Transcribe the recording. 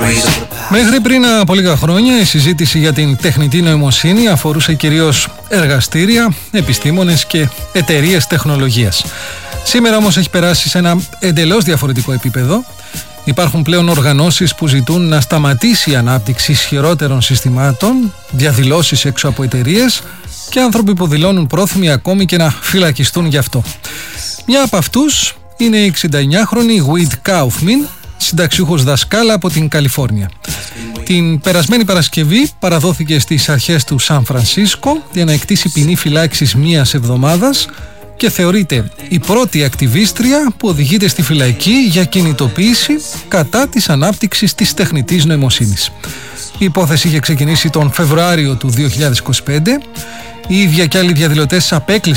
Μέχρι πριν από λίγα χρόνια η συζήτηση για την τεχνητή νοημοσύνη αφορούσε κυρίως εργαστήρια, επιστήμονες και εταιρείες τεχνολογίας. Σήμερα όμως έχει περάσει σε ένα εντελώς διαφορετικό επίπεδο. Υπάρχουν πλέον οργανώσεις που ζητούν να σταματήσει η ανάπτυξη ισχυρότερων συστημάτων, διαδηλώσεις έξω από εταιρείες και άνθρωποι που δηλώνουν πρόθυμοι ακόμη και να φυλακιστούν γι' αυτό. Μια από αυτούς είναι η 69χρονη Wade Kaufman, συνταξιούχος δασκάλα από την Καλιφόρνια. Την περασμένη Παρασκευή παραδόθηκε στις αρχές του Σαν Φρανσίσκο για να εκτίσει ποινή φυλάκισης μίας εβδομάδας και θεωρείται η πρώτη ακτιβίστρια που οδηγείται στη φυλακή για κινητοποίηση κατά της ανάπτυξης της τεχνητής νοημοσύνης. Η υπόθεση είχε ξεκινήσει τον Φεβρουάριο του 2025. Οι ίδια και άλλοι διαδηλωτές απέκλεισαν